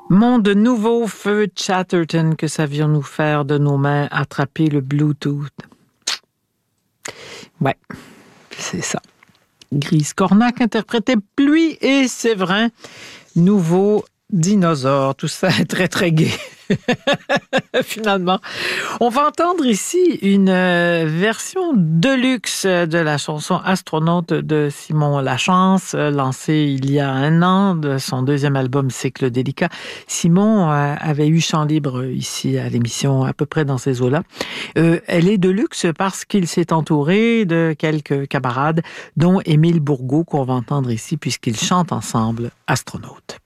Monde nouveau, feu Chatterton, que savions-nous faire de nos mains attraper le Bluetooth? Ouais, c'est ça. Grise Cornac interprétait Pluie et Séverin, nouveau dinosaure. Tout ça est très, très gai. Finalement. On va entendre ici une version deluxe de la chanson Astronaute de Simon Lachance, lancée il y a 1 an de son 2e album Cycle délicat. Simon avait eu chant libre ici à l'émission, à peu près dans ces eaux-là. Elle est deluxe parce qu'il s'est entouré de quelques camarades, dont Émile Bourgault, qu'on va entendre ici, puisqu'ils chantent ensemble Astronaute.